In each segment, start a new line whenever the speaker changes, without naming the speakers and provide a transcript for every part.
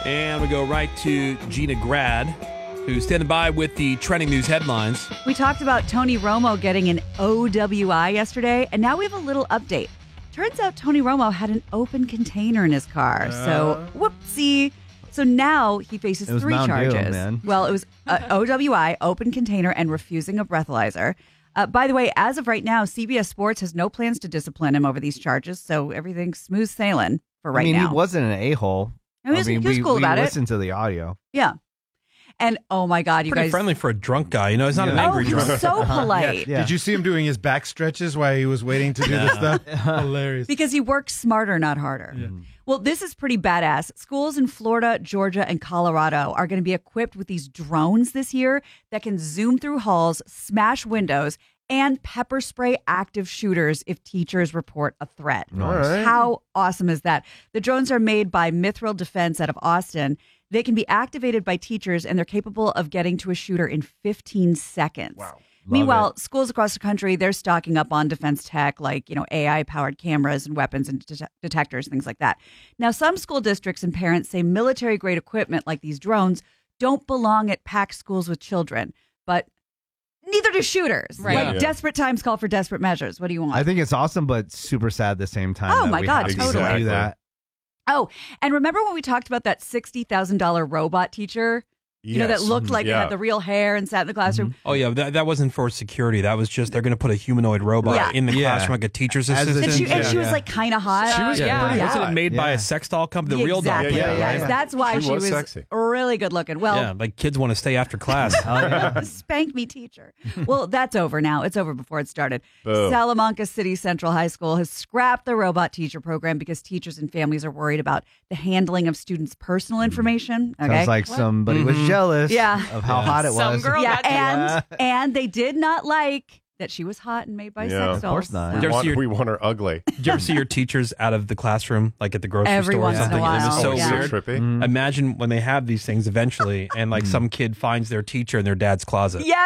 And we go right to Gina Grad, who's standing by with the trending news headlines.
We talked about Tony Romo getting an OWI yesterday, and now we have a little update. Turns out Tony Romo had an open container in his car. So, whoopsie. So now he faces 3
Mountain
charges.
Dew, man.
Well, it was OWI, open container, and refusing a breathalyzer. By the way, as of right now, CBS Sports has no plans to discipline him over these charges, so everything's smooth sailing for right now.
he wasn't an a-hole.
He was cool about
we
it.
listened to the audio.
Yeah. And oh my God, you
Pretty
guys.
friendly for a drunk guy. You know, he's not an angry
he
drunk.
was so polite.
Yeah.
Did you see him doing his back stretches while he was waiting to do this stuff? Hilarious.
Because he works smarter, not harder. Well, this is pretty badass. Schools in Florida, Georgia, and Colorado are going to be equipped with these drones this year that can zoom through halls, smash windows, and pepper spray active shooters if teachers report a threat.
Nice.
All right.
How awesome is that? The drones are made by Mithril Defense out of Austin. They can be activated by teachers, and they're capable of getting to a shooter in 15 seconds.
Wow.
Meanwhile, schools across the country, they're stocking up on defense tech like, AI-powered cameras and weapons and detectors, things like that. Now, some school districts and parents say military-grade equipment like these drones don't belong at packed schools with children, but neither do shooters.
Right.
Like, desperate times call for desperate measures. What do you want?
I think it's awesome, but super sad at the same time.
Oh,
that
my
we
God,
have to
totally.
do that.
Oh, and remember when we talked about that $60,000 robot teacher? That looked like it had the real hair and sat in the classroom.
Oh, yeah, that wasn't for security. That was just, they're going to put a humanoid robot in the classroom like a teacher's
As a
assistant.
And she was like kind of hot.
She was pretty
Wasn't
hot.
it made by a sex doll company? The real doll.
Exactly.
Yeah,
Yes.
yeah.
That's why she was
sexy.
really good looking. Well,
Yeah, like kids want to stay after class.
spank me, teacher. Well, that's over now. It's over before it started.
Boo.
Salamanca City Central High School has scrapped the robot teacher program because teachers and families are worried about the handling of students' personal information. Okay.
Sounds like somebody was jealous
Yeah.
of how hot it
Some
was.
girl
yeah,
got
and they did not like that she was hot and made by
Yeah,
sex dolls.
of course not.
Did you ever see your-
We want her ugly.
Did you ever see your teachers out of the classroom, like at the grocery
Every
store or
once in a
something? It was
while,
so
yeah.
weird.
So trippy.
Imagine when they have these things eventually, and like some kid finds their teacher in their dad's closet.
Yes,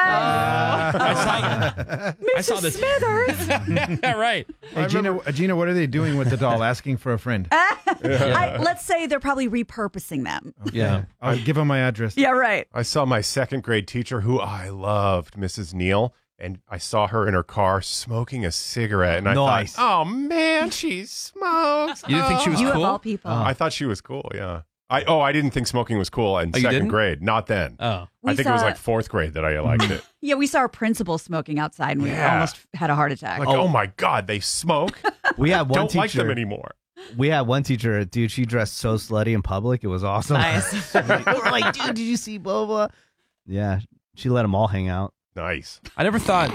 I saw this.
Smithers.
Yeah, right.
Hey, Gina, what are they doing with the doll? Asking for a friend.
Let's say they're probably repurposing them.
Yeah.
I'll give him my address.
Yeah, right.
I saw my second grade teacher, who I loved, Mrs. Neal, and I saw her in her car smoking a cigarette, and I
Nice.
thought, oh man, she smokes.
You didn't think she was
You
cool?
of all people.
I thought she was cool. Yeah. I didn't think smoking was cool in
Oh, you
second
didn't?
grade. Not then.
Oh.
I think it was
saw-
like fourth grade that I liked it.
Yeah, we saw our principal smoking outside and we
Yeah.
almost had a heart attack.
Like, oh my God, they smoke.
We had one
Don't
teacher.
like them anymore.
We had one teacher, dude. She dressed so slutty in public. It was awesome.
Nice.
We're like, dude, did you see blah blah? Yeah, she let them all hang out.
Nice.
I never thought,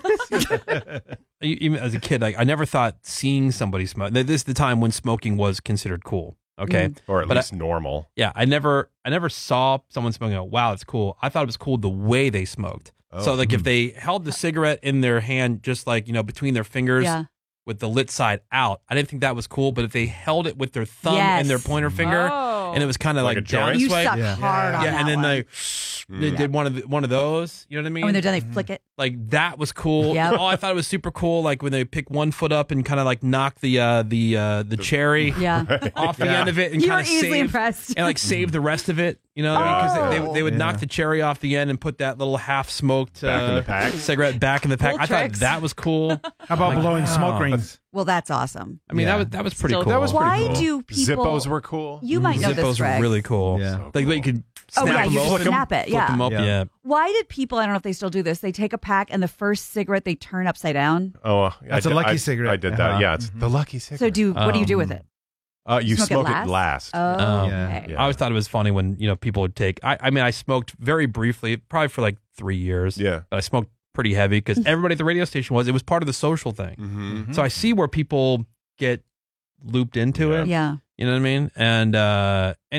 even as a kid, I never thought seeing somebody smoke. This is the time when smoking was considered cool. Okay.
Or at
But
least normal.
Yeah, I never saw someone smoking. Oh, wow, it's cool. I thought it was cool the way they smoked. So like if they held the cigarette in their hand, just like between their fingers
Yeah.
with the lit side out, I didn't think that was cool. But if they held it with their thumb
Yes.
and their pointer finger,
Oh.
and it was kind of
Like
like,
a
down
joint?
this
You
way,
suck
Yeah.
hard on
yeah,
that
and then
one.
they did one of those. You know what I mean?
And when they're done, they flick it.
Like that was cool.
Yep.
Oh, I thought it was super cool. Like when they pick one foot up and kind of like knock the cherry
Yeah.
off the end of it and
You were
kind of
easily
save
impressed.
and like save the rest of it. You know, because they would knock the cherry off the end and put that little half smoked
Back in the pack?
cigarette back in the pack.
Cool
I thought
tricks.
that was cool.
How about blowing smoke rings?
Well, that's awesome.
I mean, that was pretty
Still-
cool.
that was
Why
cool.
do people...
Zippos were cool.
You might know
Zippos
this,
were
Greg.
really cool.
Yeah.
Like you could
Oh,
snap
yeah,
them
you
open,
just snap it,
flip
yeah.
them up.
Yeah.
Yeah.
Why did people, I don't know if they still do this, they take a pack and the first cigarette they turn upside down?
Oh,
That's a lucky cigarette.
I did that. Yeah, it's the lucky cigarette.
So what do you do with it?
You
Smoke
smoke
it
it last.
Oh,
Yeah.
okay.
I always thought it was funny when people would take. I mean, I smoked very briefly, probably for like 3 years.
Yeah.
But I smoked pretty heavy because everybody at the radio station it was part of the social thing.
Mm-hmm.
So I see where people get looped into it.
Yeah.
You know what I mean? And